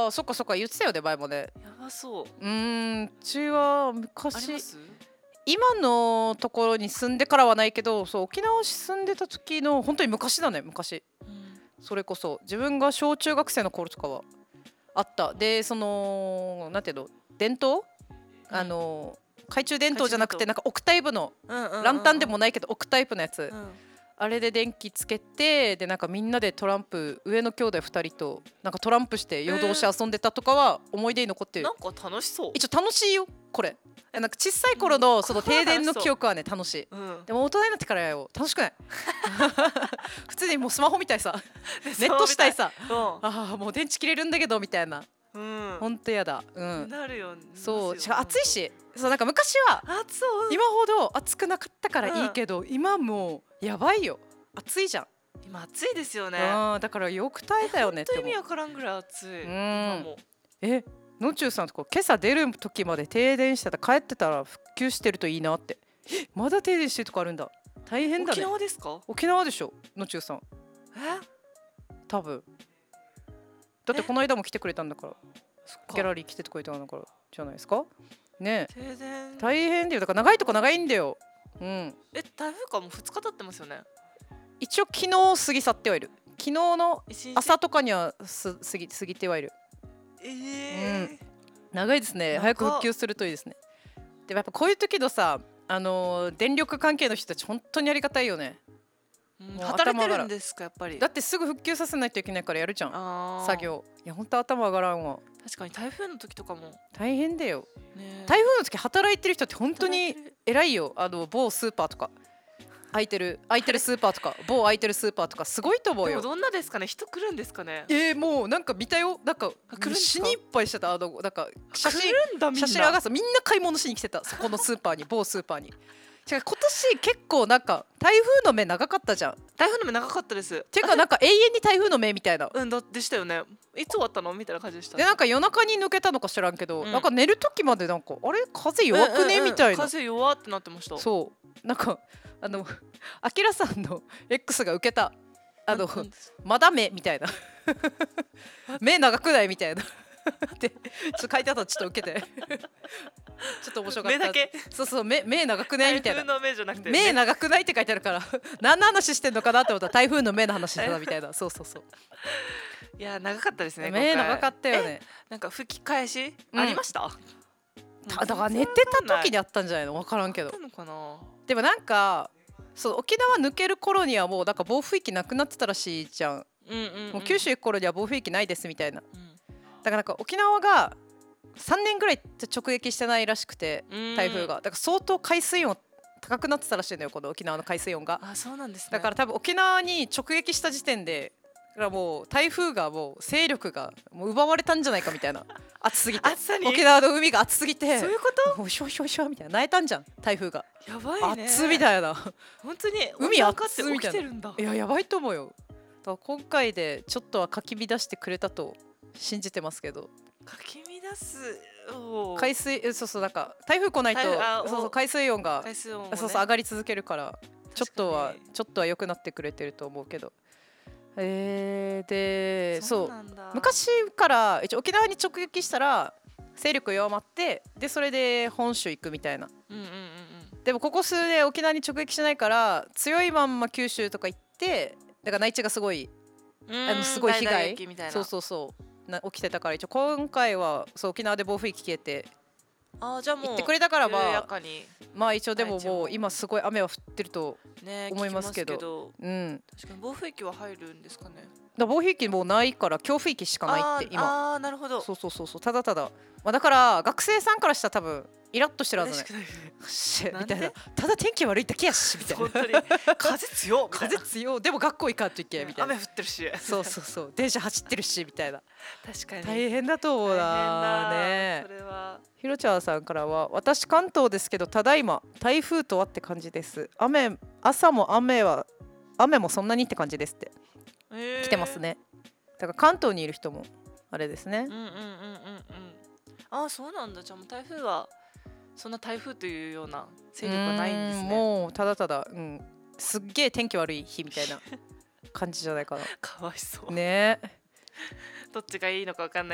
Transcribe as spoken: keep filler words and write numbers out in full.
あそっかそっか言ってたよね前もね。 やばそう。 うーんうちはあり昔ます今のところに住んでからはないけど、そう沖縄市住んでた時の本当に昔だね昔。 うんそれこそ自分が小中学生の頃とかはあった。でそのなんていうの電灯、あの懐中電灯じゃなくてなんか置くタイプのうんうんうんうんランタンでもないけど置くタイプのやつ、 うんあれで電気つけて、でなんかみんなでトランプ、上の兄弟ふたりとなんかトランプして夜通し遊んでたとかは思い出に残ってる。 なんか楽しそう。 一応楽しいよこれ。えなんか小さい頃のその停電の記憶はね楽しい。 うんでも大人になってからやよ楽しくない普通にもうスマホみたいさネネットしたいさ、 うああもう電池切れるんだけどみたいな、 んうんほんとやだ。うんなるよ。 そうしなりますよ暑いし、そうなんか昔は暑そう。 今ほど暑くなかったからいいけど、今もうやばいよ暑いじゃん。 今暑いですよね。 あーだからよく耐えたよねって思う。 本当意味わからんぐらい暑い。 うん今もえのちゅうさんとこ今朝出る時まで停電してた、帰ってたら復旧してるといいなって。えまだ停電してるとこあるんだ、大変だ沖ね。 縄ですか？ 沖縄でしょのちゅうさんえ多分。だってこの間も来てくれたんだから、 そっかギャラリー来てくれたんだからじゃないですかね。 停電大変だよ、だから長いとこ長いんだよ。うんえ台風かもうふつか経ってますよね。 一応昨日過ぎ去ってはいる。昨日の一日朝とかにはす過ぎ過ぎてはいる。 えー長いですね。 長っ早く復旧するといいですね。でもやっぱこういう時のさ、あのー電力関係の人たち本当にありがたいよね。 うんもう働いて頭上がらんるんですかやっぱり。 だってすぐ復旧させないといけないからやるじゃんあー作業。いや本当頭上がらんわ。 確かに台風の時とかも大変だよ。 ね。 台風の時働いてる人って本当に働いてる偉いよ。あの某スーパーとか空いてる空いてるスーパーとか某空いてるスーパーとかすごいと思うよ。 でもどんなですかね、人来るんですかね。 えー、もうなんか見たよ。なんかあ来るんですか死にいっぱいしてた。あのなんか写真来るんだみんな。 写真上がったみんな買い物しに来てたそこのスーパーに某スーパーに。違う今年結構なんか台風の目長かったじゃん。っ台風の目長かったです。 ていうかなんか永遠に台風の目みたいな。 うんだでしたよね。いつ終わったのみたいな感じでした。 でなんか夜中に抜けたのか知らんけど、 うんなんか寝る時までなんかあれ風弱くね、 うんうんうんみたいな。 風弱ってなってました。 そうなんかあのあきらさんの X が受けたあのなんなんですまだ目みたいな目長くないみたいなでちょっと書いてあったのちょっと受けてちょっと面白かった。 目だけそうそう目目長くないみたいな。 台風の目じゃなくて目長くないって書いてあるから何の話してんのかなって思ったら台風の目の話してたみたいな。そうそうそういや長かったですね。 目今回長かったよね。 なんか吹き返し、 うんありました。 ただから寝てた時にあったんじゃないの分からんけどあった。のかな。 でもなんかそう沖縄抜ける頃にはもうなんか暴風域なくなってたらしいじゃん。 うんうんうん、 もう九州行く頃には暴風域ないですみたいな。 うんだからなんか沖縄がさんねんぐらい直撃してないらしくて台風が。だから相当海水温高くなってたらしいのよこの沖縄の海水温が。 あそうなんですね。 だから多分沖縄に直撃した時点でだからもう台風がもう勢力がもう奪われたんじゃないかみたいな。暑すぎて暑さに沖縄の海が暑すぎてそういうこともうシュワシュワシュワみたいな泣いたんじゃん台風が。 やばいね。 暑みたいな。 本当に海温暖化って起熱みたいなきてるんだ。 いややばいと思うよ。だから今回でちょっとはかき乱してくれたと信じてますけど。 かき乱すおー海水えそうそうなんか台風来ないと台風あおそうそう海水温が海水温をねそうそう上がり続けるからちょっとは確かにちょっとは良くなってくれてると思うけど。えー、でそうなんだ昔から一応沖縄に直撃したら勢力弱まってでそれで本州行くみたいな。 うんうんうんでもここ数年沖縄に直撃しないから強いまんま九州とか行ってだから内地がすごいうんあのすごい被大々 害雪みたいな。 そうそうそうな起きてたから一応今回はそう沖縄で暴風域消えてあーじゃあもう行ってくれたからまあ緩やかにまあ一応でも内地ももう今すごい雨は降ってるとね思いますけど聞きますうん確かに暴風域は入るんですかね。 だから暴風域もうないから強風域しかないって今。 あーあーなるほど。 そうそうそうそうただただ、まあ、だから学生さんからしたら多分イラッとしてるはずね嬉しくないね。 しなんでみたいなただ天気悪いだけやしみたいな本当に風強っみたいな風強いでも学校行かんといけみたい雨な降ってるし。 そうそうそう電車走ってるしみたいな確かに大変だと思うな大変だねそれは。 ひろちゃんさんからは私関東ですけどただいま台風とはって感じです雨朝も雨は雨もそんなにって感じですってえー来てますね。だから関東にいる人もあれですねうんうんうんうんうんああそうなんだ。じゃあもう台風はそんな台風というような勢力はないんですね。 うーんもうただただ、うん、すっげえ天気悪い日みたいな感じじゃないかなかわいそう、 ねえどっちがいいのかわかんない